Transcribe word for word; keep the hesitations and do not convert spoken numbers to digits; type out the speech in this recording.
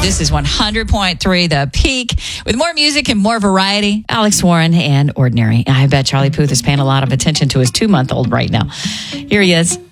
This is one hundred point three The Peak. With more music and more variety, Alex Warren and Ordinary. I bet Charlie Puth is paying a lot of attention to his two-month-old right now. Here he is.